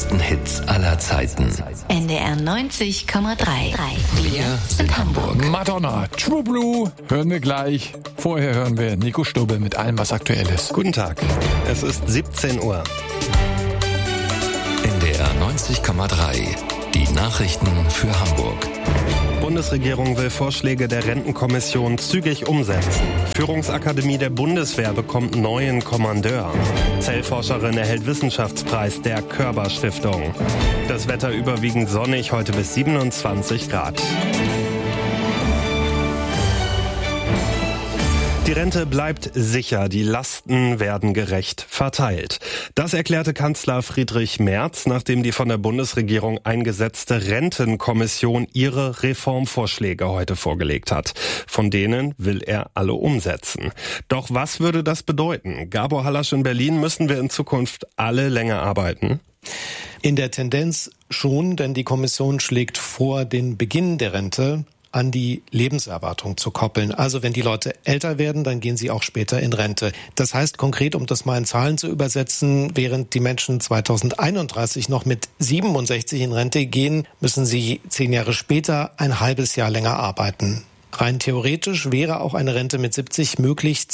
größten Hits aller Zeiten. NDR 90,3. Wir sind Hamburg. Madonna, True Blue, hören wir gleich. Vorher hören wir Nico Stubbe mit allem, was aktuell ist. Guten Tag, es ist 17 Uhr. NDR 90,3. Die Nachrichten für Hamburg. Bundesregierung will Vorschläge der Rentenkommission zügig umsetzen. Führungsakademie der Bundeswehr bekommt neuen Kommandeur. Zellforscherin erhält Wissenschaftspreis der Körber Stiftung. Das Wetter überwiegend sonnig, heute bis 27 Grad. Die Rente bleibt sicher, die Lasten werden gerecht verteilt. Das erklärte Kanzler Friedrich Merz, nachdem die von der Bundesregierung eingesetzte Rentenkommission ihre Reformvorschläge heute vorgelegt hat. Von denen will er alle umsetzen. Doch was würde das bedeuten? Gabor Hallasch in Berlin, müssen wir in Zukunft alle länger arbeiten? In der Tendenz schon, denn die Kommission schlägt vor, den Beginn der Rente an die Lebenserwartung zu koppeln. Also wenn die Leute älter werden, dann gehen sie auch später in Rente. Das heißt konkret, um das mal in Zahlen zu übersetzen, während die Menschen 2031 noch mit 67 in Rente gehen, müssen sie 10 Jahre später ein halbes Jahr länger arbeiten. Rein theoretisch wäre auch eine Rente mit 70 möglich.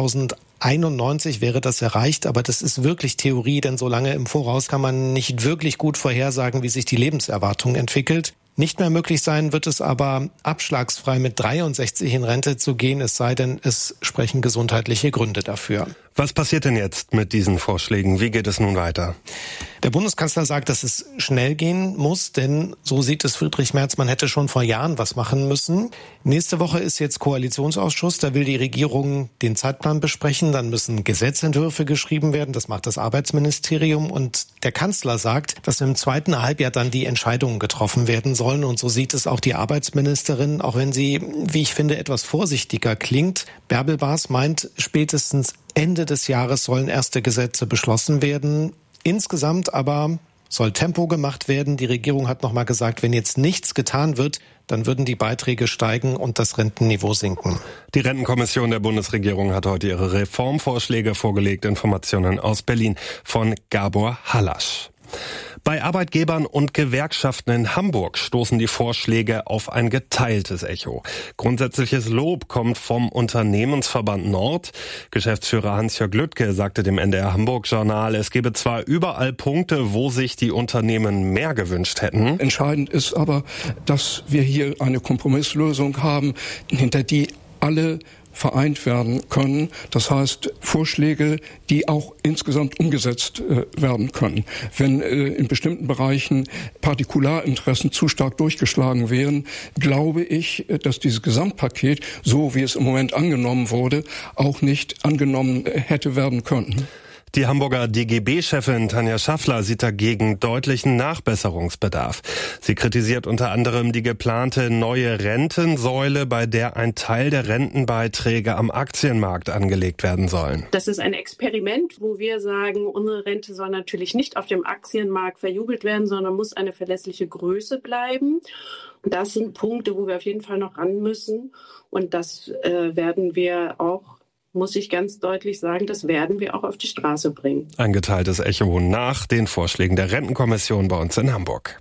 2091 wäre das erreicht, aber das ist wirklich Theorie, denn so lange im Voraus kann man nicht wirklich gut vorhersagen, wie sich die Lebenserwartung entwickelt. Nicht mehr möglich sein wird es aber, abschlagsfrei mit 63 in Rente zu gehen, es sei denn, es sprechen gesundheitliche Gründe dafür. Was passiert denn jetzt mit diesen Vorschlägen? Wie geht es nun weiter? Der Bundeskanzler sagt, dass es schnell gehen muss, denn so sieht es Friedrich Merz, man hätte schon vor Jahren was machen müssen. Nächste Woche ist jetzt Koalitionsausschuss, da will die Regierung den Zeitplan besprechen, dann müssen Gesetzentwürfe geschrieben werden, das macht das Arbeitsministerium und der Kanzler sagt, dass im zweiten Halbjahr dann die Entscheidungen getroffen werden sollen und so sieht es auch die Arbeitsministerin, auch wenn sie, wie ich finde, etwas vorsichtiger klingt. Bärbel Baas meint, spätestens Ende des Jahres sollen erste Gesetze beschlossen werden. Insgesamt aber soll Tempo gemacht werden. Die Regierung hat nochmal gesagt, wenn jetzt nichts getan wird, dann würden die Beiträge steigen und das Rentenniveau sinken. Die Rentenkommission der Bundesregierung hat heute ihre Reformvorschläge vorgelegt. Informationen aus Berlin von Gabor Hallasch. Bei Arbeitgebern und Gewerkschaften in Hamburg stoßen die Vorschläge auf ein geteiltes Echo. Grundsätzliches Lob kommt vom Unternehmensverband Nord. Geschäftsführer Hans-Jörg Lüttke sagte dem NDR Hamburg Journal, es gebe zwar überall Punkte, wo sich die Unternehmen mehr gewünscht hätten. Entscheidend ist aber, dass wir hier eine Kompromisslösung haben, hinter die alle vereint werden können. Das heißt, Vorschläge, die auch insgesamt umgesetzt werden können. Wenn in bestimmten Bereichen Partikularinteressen zu stark durchgeschlagen wären, glaube ich, dass dieses Gesamtpaket, so wie es im Moment angenommen wurde, auch nicht angenommen hätte werden können. Die Hamburger DGB-Chefin Tanja Schaffler sieht dagegen deutlichen Nachbesserungsbedarf. Sie kritisiert unter anderem die geplante neue Rentensäule, bei der ein Teil der Rentenbeiträge am Aktienmarkt angelegt werden sollen. Das ist ein Experiment, wo wir sagen, unsere Rente soll natürlich nicht auf dem Aktienmarkt verjubelt werden, sondern muss eine verlässliche Größe bleiben. Das sind Punkte, wo wir auf jeden Fall noch ran müssen. Und das werden wir auch, muss ich ganz deutlich sagen, das werden wir auch auf die Straße bringen. Ein geteiltes Echo nach den Vorschlägen der Rentenkommission bei uns in Hamburg.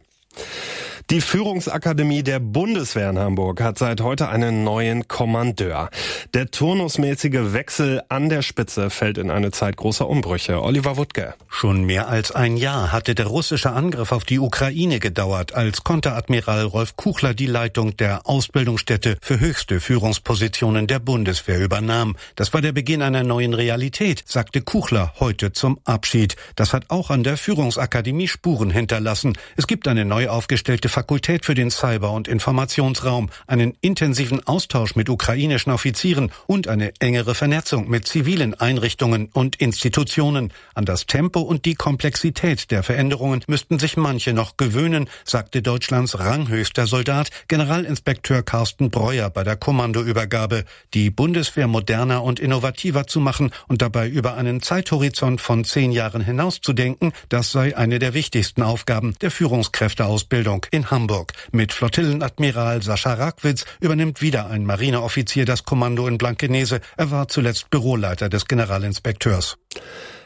Die Führungsakademie der Bundeswehr in Hamburg hat seit heute einen neuen Kommandeur. Der turnusmäßige Wechsel an der Spitze fällt in eine Zeit großer Umbrüche. Oliver Wuttke. Schon mehr als ein Jahr hatte der russische Angriff auf die Ukraine gedauert, als Konteradmiral Rolf Kuchler die Leitung der Ausbildungsstätte für höchste Führungspositionen der Bundeswehr übernahm. Das war der Beginn einer neuen Realität, sagte Kuchler heute zum Abschied. Das hat auch an der Führungsakademie Spuren hinterlassen. Es gibt eine neu aufgestellte Fakultät für den Cyber- und Informationsraum, einen intensiven Austausch mit ukrainischen Offizieren und eine engere Vernetzung mit zivilen Einrichtungen und Institutionen. An das Tempo und die Komplexität der Veränderungen müssten sich manche noch gewöhnen, sagte Deutschlands ranghöchster Soldat, Generalinspekteur Carsten Breuer bei der Kommandoübergabe. Die Bundeswehr moderner und innovativer zu machen und dabei über einen Zeithorizont von 10 Jahren hinaus zu denken, das sei eine der wichtigsten Aufgaben der Führungskräfteausbildung in Hamburg. Mit Flottillenadmiral Sascha Rackwitz übernimmt wieder ein Marineoffizier das Kommando in Blankenese. Er war zuletzt Büroleiter des Generalinspekteurs.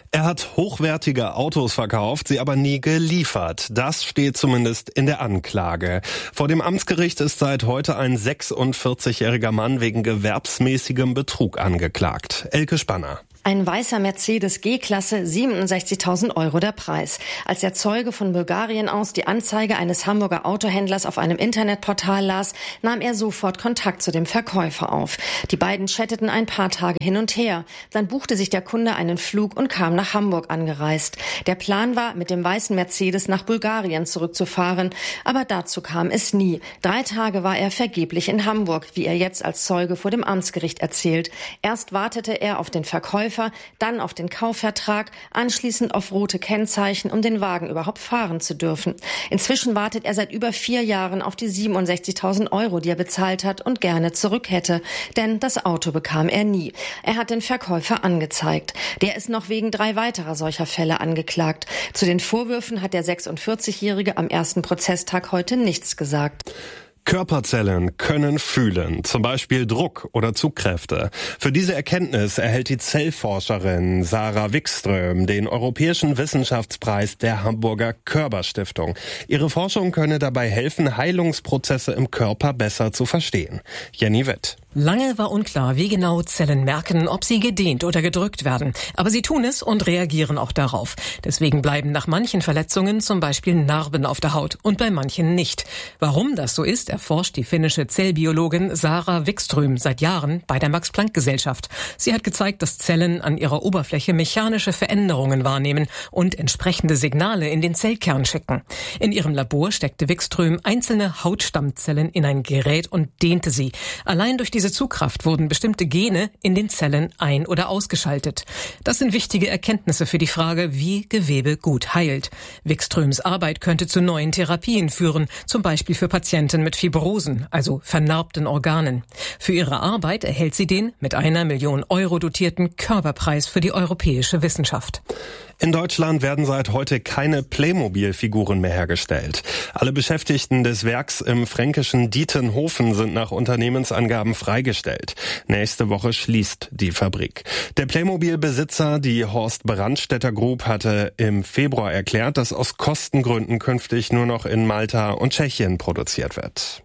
Er hat hochwertige Autos verkauft, sie aber nie geliefert. Das steht zumindest in der Anklage. Vor dem Amtsgericht ist seit heute ein 46-jähriger Mann wegen gewerbsmäßigem Betrug angeklagt. Elke Spanner. Ein weißer Mercedes G-Klasse, 67.000 € der Preis. Als der Zeuge von Bulgarien aus die Anzeige eines Hamburger Autohändlers auf einem Internetportal las, nahm er sofort Kontakt zu dem Verkäufer auf. Die beiden chatteten ein paar Tage hin und her. Dann buchte sich der Kunde einen Flug und kam nach Hamburg angereist. Der Plan war, mit dem weißen Mercedes nach Bulgarien zurückzufahren. Aber dazu kam es nie. 3 Tage war er vergeblich in Hamburg, wie er jetzt als Zeuge vor dem Amtsgericht erzählt. Erst wartete er auf den Verkäufer, dann auf den Kaufvertrag, anschließend auf rote Kennzeichen, um den Wagen überhaupt fahren zu dürfen. Inzwischen wartet er seit über 4 Jahren auf die 67.000 €, die er bezahlt hat und gerne zurück hätte. Denn das Auto bekam er nie. Er hat den Verkäufer angezeigt. Der ist noch wegen 3 weiterer solcher Fälle angeklagt. Zu den Vorwürfen hat der 46-Jährige am ersten Prozesstag heute nichts gesagt. Körperzellen können fühlen, zum Beispiel Druck oder Zugkräfte. Für diese Erkenntnis erhält die Zellforscherin Sarah Wikström den Europäischen Wissenschaftspreis der Hamburger Körber-Stiftung. Ihre Forschung könne dabei helfen, Heilungsprozesse im Körper besser zu verstehen. Jenny Wett. Lange war unklar, wie genau Zellen merken, ob sie gedehnt oder gedrückt werden. Aber sie tun es und reagieren auch darauf. Deswegen bleiben nach manchen Verletzungen zum Beispiel Narben auf der Haut und bei manchen nicht. Warum das so ist, erforscht die finnische Zellbiologin Sarah Wikström seit Jahren bei der Max-Planck-Gesellschaft. Sie hat gezeigt, dass Zellen an ihrer Oberfläche mechanische Veränderungen wahrnehmen und entsprechende Signale in den Zellkern schicken. In ihrem Labor steckte Wikström einzelne Hautstammzellen in ein Gerät und dehnte sie. Allein durch diese Zugkraft wurden bestimmte Gene in den Zellen ein- oder ausgeschaltet. Das sind wichtige Erkenntnisse für die Frage, wie Gewebe gut heilt. Wikströms Arbeit könnte zu neuen Therapien führen, zum Beispiel für Patienten mit Fibrosen, also vernarbten Organen. Für ihre Arbeit erhält sie den mit 1 Million € dotierten Körperpreis für die europäische Wissenschaft. In Deutschland werden seit heute keine Playmobil-Figuren mehr hergestellt. Alle Beschäftigten des Werks im fränkischen Dietenhofen sind nach Unternehmensangaben freigestellt. Nächste Woche schließt die Fabrik. Der Playmobil-Besitzer, die Horst Brandstätter Group, hatte im Februar erklärt, dass aus Kostengründen künftig nur noch in Malta und Tschechien produziert wird.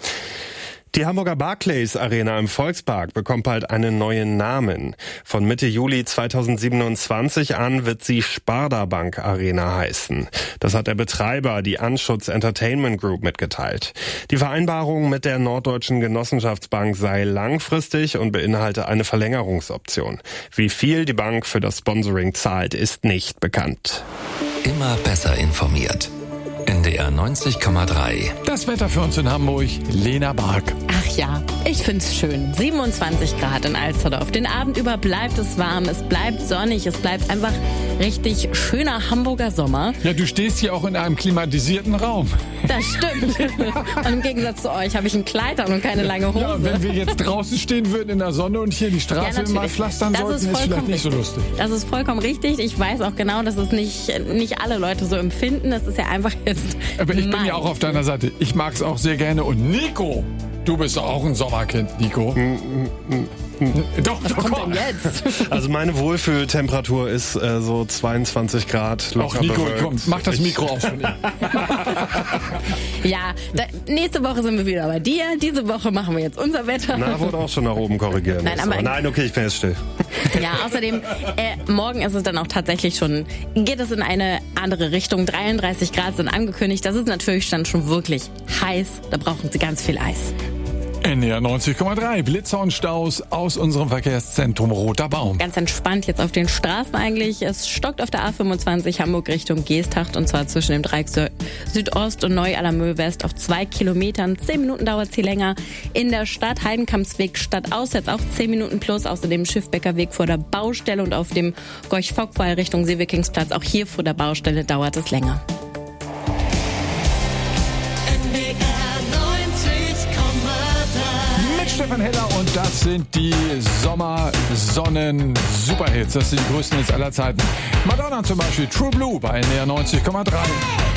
Die Hamburger Barclays Arena im Volkspark bekommt bald einen neuen Namen. Von Mitte Juli 2027 an wird sie Sparda Bank Arena heißen. Das hat der Betreiber, die Anschutz Entertainment Group, mitgeteilt. Die Vereinbarung mit der Norddeutschen Genossenschaftsbank sei langfristig und beinhalte eine Verlängerungsoption. Wie viel die Bank für das Sponsoring zahlt, ist nicht bekannt. Immer besser informiert. NDR 90,3. Das Wetter für uns in Hamburg, Lena Bark. Ach ja, ich find's schön. 27 Grad in Alsterdorf. Den Abend über bleibt es warm, es bleibt sonnig, es bleibt einfach richtig schöner Hamburger Sommer. Ja, du stehst hier auch in einem klimatisierten Raum. Das stimmt. Und im Gegensatz zu euch habe ich ein Kleid an und keine lange Hose. Ja, wenn wir jetzt draußen stehen würden in der Sonne und hier die Straße mal pflastern sollten, ist vielleicht nicht so lustig. Das ist vollkommen richtig. Ich weiß auch genau, dass es nicht alle Leute so empfinden. Das ist ja einfach jetzt aber ich bin ja auch auf deiner Seite. Ich mag es auch sehr gerne. Und Nico, du bist auch ein Sommerkind, Nico. Doch, was kommt denn jetzt? Also meine Wohlfühltemperatur ist so 22 Grad. Auch Nico, komm, mach das Mikro auf von ihm. Ja, nächste Woche sind wir wieder bei dir. Diese Woche machen wir jetzt unser Wetter. Na, wurde auch schon nach oben korrigieren. Nein, okay, ich bin jetzt still. Ja, außerdem, morgen ist es dann auch tatsächlich schon, geht es in eine andere Richtung. 33 Grad sind angekündigt. Das ist natürlich dann schon wirklich heiß. Da brauchen Sie ganz viel Eis. NDR 90,3, Blitzer und Staus aus unserem Verkehrszentrum Roter Baum. Ganz entspannt jetzt auf den Straßen eigentlich. Es stockt auf der A25 Hamburg Richtung Geesthacht und zwar zwischen dem Dreieck Südost und Neu-Allermöh West auf 2 Kilometern. 10 Minuten dauert sie länger. In der Stadt Heidenkampsweg stadtaus jetzt auch 10 Minuten plus. Außerdem Schiffbecker Weg vor der Baustelle und auf dem Gorch-Fock-Pfeil Richtung Seewikingsplatz. Auch hier vor der Baustelle dauert es länger. Stefan Heller und das sind die Sommer-Sonnen-Superhits. Das sind die größten Hits aller Zeiten. Madonna zum Beispiel, True Blue bei NDR 90,3.